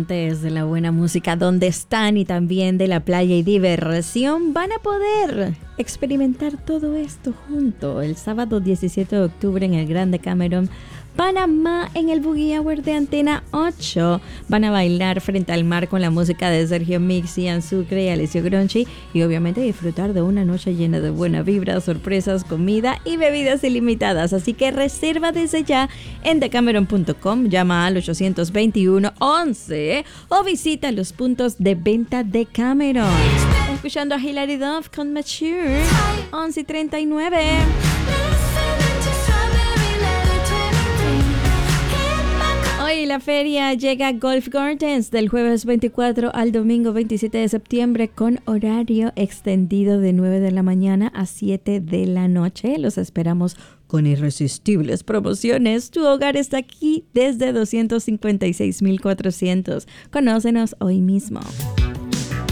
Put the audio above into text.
amantes de la buena música donde están y también de la playa y diversión van a poder experimentar todo esto junto el sábado 17 de octubre en el Grand Decameron Panamá, en el Boogie Hour de Antena 8. Van a bailar frente al mar con la música de Sergio Mix, Ian Sucre y Alessio Gronchi, y obviamente disfrutar de una noche llena de buena vibra, sorpresas, comida y bebidas ilimitadas. Así que reserva desde ya en decameron.com, llama al 821-11 o visita los puntos de venta de Decameron. Escuchando a Hilary Duff con Mature, 11:39. Hoy la feria llega a Golf Gardens del jueves 24 al domingo 27 de septiembre con horario extendido de 9 de la mañana a 7 de la noche. Los esperamos con irresistibles promociones. Tu hogar está aquí desde 256,400. Conócenos hoy mismo.